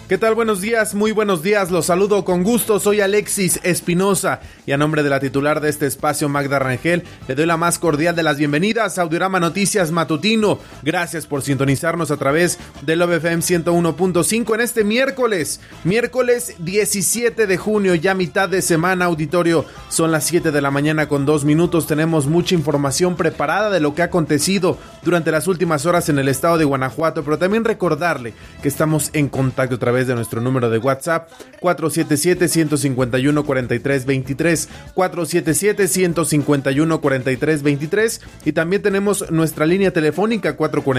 ¿Qué tal? Buenos días, muy buenos días, los saludo con gusto, soy Alexis Espinosa y a nombre de la titular de este espacio, Magda Rangel, le doy la más cordial de las bienvenidas a Audiorama Noticias Matutino. Gracias por sintonizarnos a través de Love FM 101.5 en este miércoles 17 de junio, ya mitad de semana, auditorio. Son las 7 de la mañana con 2 minutos, tenemos mucha información preparada de lo que ha acontecido durante las últimas horas en el estado de Guanajuato, pero también recordarle que estamos en contacto a través de nuestro número de WhatsApp 477-151-4323, 477-151-4323, y también tenemos nuestra línea telefónica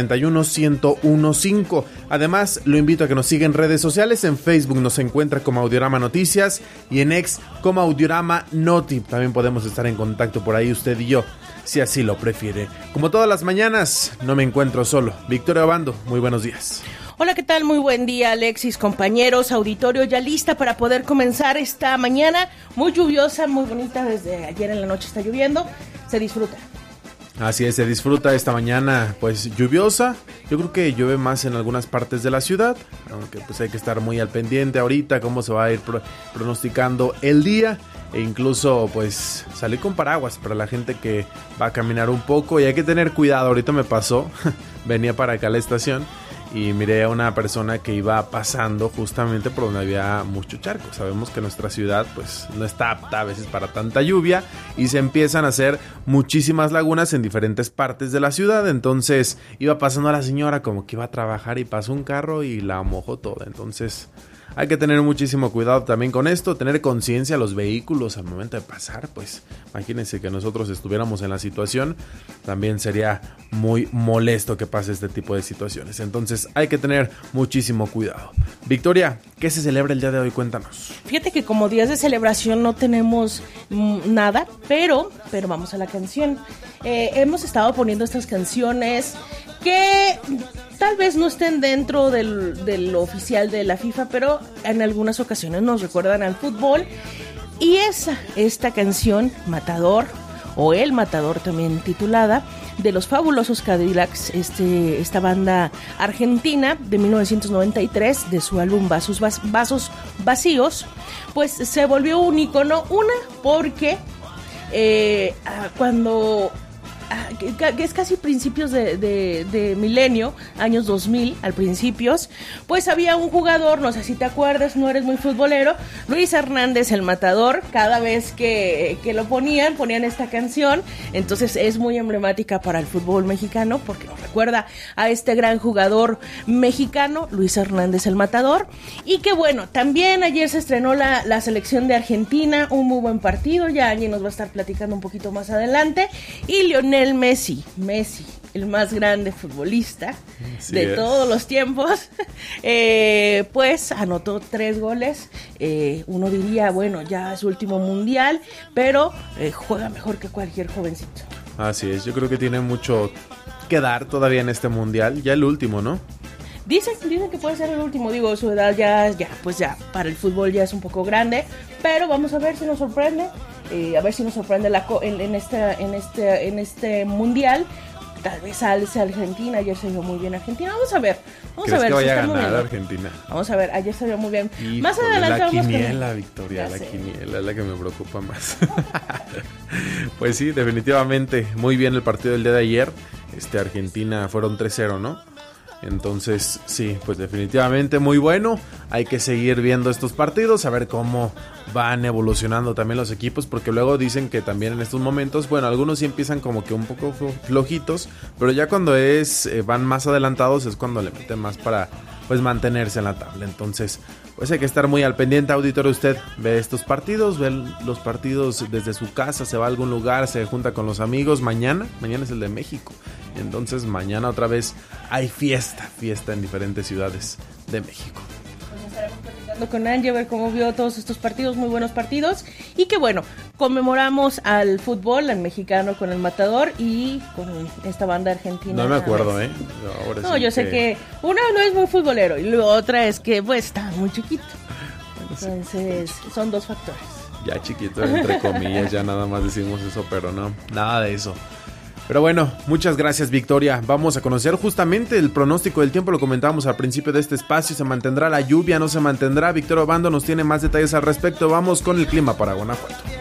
441-1015. Además, lo invito a que nos siga en redes sociales. En Facebook nos encuentra como Audiorama Noticias y en X como Audiorama Noti. También podemos estar en contacto por ahí usted y yo, si así lo prefiere. Como todas las mañanas, no me encuentro solo. Victoria Obando, muy buenos días. Hola, ¿qué tal? Muy buen día, Alexis, compañeros, auditorio, ya lista para poder comenzar esta mañana muy lluviosa, muy bonita. Desde ayer en la noche está lloviendo, se disfruta. Así es, se disfruta esta mañana pues lluviosa. Yo creo que llueve más en algunas partes de la ciudad, aunque pues hay que estar muy al pendiente ahorita cómo se va a ir pronosticando el día, e incluso pues salir con paraguas para la gente que va a caminar un poco, y hay que tener cuidado. Ahorita me pasó, venía para acá a la estación y miré a una persona que iba pasando justamente por donde había mucho charco. Sabemos que nuestra ciudad pues no está apta a veces para tanta lluvia y se empiezan a hacer muchísimas lagunas en diferentes partes de la ciudad. Entonces iba pasando a la señora como que iba a trabajar y pasó un carro y la mojó toda. Entonces hay que tener muchísimo cuidado también con esto, tener conciencia a los vehículos al momento de pasar. Pues imagínense que nosotros estuviéramos en la situación, también sería muy molesto que pase este tipo de situaciones. Entonces hay que tener muchísimo cuidado. Victoria, ¿qué se celebra el día de hoy? Cuéntanos. Fíjate que como días de celebración no tenemos nada, pero vamos a la canción. Hemos estado poniendo estas canciones que tal vez no estén dentro del oficial de la FIFA, pero en algunas ocasiones nos recuerdan al fútbol. Y esta canción, Matador, o El Matador también titulada, de los Fabulosos Cadillacs, esta banda argentina de 1993, de su álbum Vasos Vacíos, pues se volvió un ícono, porque cuando que es casi principios de milenio, años 2000, al principios, pues había un jugador, no sé si te acuerdas, no eres muy futbolero, Luis Hernández, el Matador. Cada vez que lo ponían esta canción, entonces es muy emblemática para el fútbol mexicano, porque nos recuerda a este gran jugador mexicano, Luis Hernández, el Matador. Y que bueno, también ayer se estrenó la selección de Argentina, un muy buen partido, ya Angie nos va a estar platicando un poquito más adelante, y Lionel Messi, el más grande futbolista de todos los tiempos, pues anotó 3 goles. Uno diría, bueno, ya es su último mundial, pero juega mejor que cualquier jovencito. Así es, yo creo que tiene mucho que dar todavía en este mundial, ya el último, ¿no? Dicen que puede ser el último, digo, su edad ya para el fútbol ya es un poco grande, pero vamos a ver si nos sorprende. A ver si nos sorprende en este mundial. Tal vez alce Argentina. Ayer se vio muy bien Argentina. Vamos a ver. ¿Crees que vaya a ganar Argentina? Vamos a ver. Ayer se vio muy bien. Híjole, más adelante la quiniela, Victoria, la quiniela es la que me preocupa más. Pues sí, definitivamente muy bien el partido del día de ayer. Argentina fueron 3-0, ¿no? Entonces, sí, pues definitivamente muy bueno. Hay que seguir viendo estos partidos, a ver cómo van evolucionando también los equipos, porque luego dicen que también en estos momentos, bueno, algunos sí empiezan como que un poco flojitos, pero ya cuando van más adelantados es cuando le meten más para pues mantenerse en la tabla. Entonces, pues hay que estar muy al pendiente, auditorio. Usted ve estos partidos, ve los partidos desde su casa, se va a algún lugar, se junta con los amigos. Mañana es el de México. Entonces mañana otra vez hay fiesta en diferentes ciudades de México. Pues estaremos platicando con Angie a ver cómo vio todos estos partidos, muy buenos partidos. Y que bueno, conmemoramos al fútbol, al mexicano con el Matador y con esta banda argentina. No me acuerdo, Yo sé que uno no es muy futbolero y la otra es que pues está muy chiquito. Entonces son dos factores. Ya chiquito, entre comillas, ya nada más decimos eso, pero no, nada de eso. Pero bueno, muchas gracias, Victoria. Vamos a conocer justamente el pronóstico del tiempo, lo comentábamos al principio de este espacio. ¿Se mantendrá la lluvia? ¿No se mantendrá? Victoria Obando nos tiene más detalles al respecto. Vamos con el clima para Guanajuato.